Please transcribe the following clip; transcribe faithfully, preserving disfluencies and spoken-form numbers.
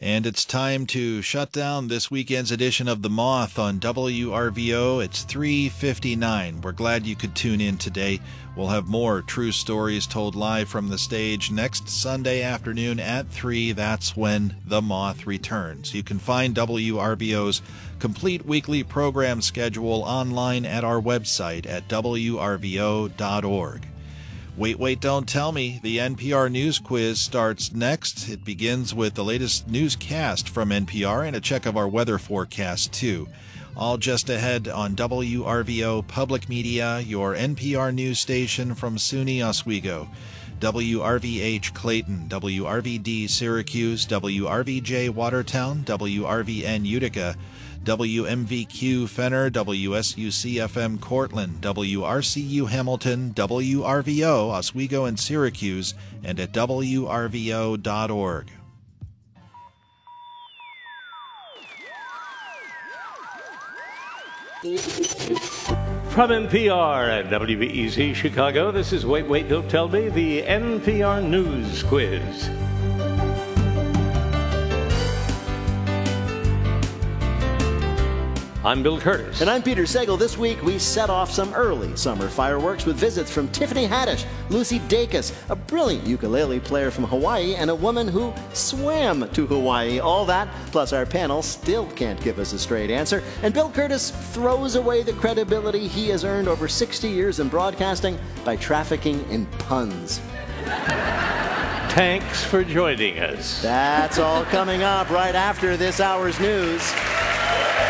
And it's time to shut down this weekend's edition of The Moth on W R V O. It's three fifty-nine. We're glad you could tune in today. We'll have more true stories told live from the stage next Sunday afternoon at three. That's when The Moth returns. You can find W R V O's complete weekly program schedule online at our website at W R V O dot org. Wait, wait, don't tell me. The N P R News Quiz starts next. It begins with the latest newscast from N P R and a check of our weather forecast, too. All just ahead on W R V O Public Media, your N P R news station from SUNY Oswego. W R V H Clayton, W R V D Syracuse, W R V J Watertown, W R V N Utica, W M V Q Fenner, W S U C F M Cortland, W R C U Hamilton, W R V O Oswego and Syracuse, and at W R V O dot org. From N P R and W B E Z Chicago, this is Wait, Wait, Don't Tell Me, the N P R News Quiz. I'm Bill Curtis. And I'm Peter Sagal. This week, we set off some early summer fireworks with visits from Tiffany Haddish, Lucy Dacus, a brilliant ukulele player from Hawaii, and a woman who swam to Hawaii. All that, plus our panel still can't give us a straight answer. And Bill Curtis throws away the credibility he has earned over sixty years in broadcasting by trafficking in puns. Thanks for joining us. That's all coming up right after this hour's news.